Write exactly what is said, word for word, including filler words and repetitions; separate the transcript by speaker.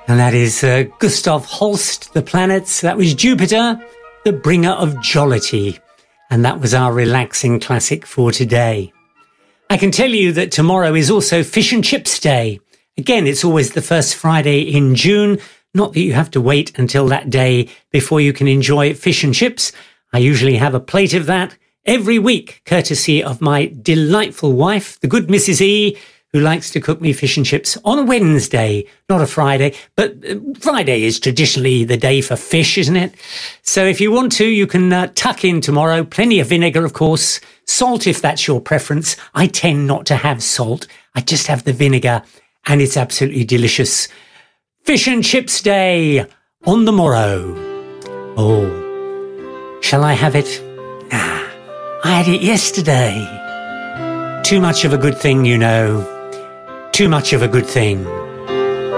Speaker 1: And that is uh, Gustav Holst, The Planets. That was Jupiter, the bringer of jollity. And that was our relaxing classic for today. I can tell you that tomorrow is also Fish and Chips Day. Again, it's always the first Friday in June. Not that you have to wait until that day before you can enjoy fish and chips. I usually have a plate of that every week, courtesy of my delightful wife, the good Missus E, who likes to cook me fish and chips on a Wednesday, not a Friday. But Friday is traditionally the day for fish, isn't it? So if you want to, you can uh, tuck in tomorrow. Plenty of vinegar, of course. Salt, if that's your preference. I tend not to have salt. I just have the vinegar, and it's absolutely delicious. Fish and Chips Day on the morrow. Oh, shall I have it? Ah, I had it yesterday. Too much of a good thing, you know. Too much of a good thing.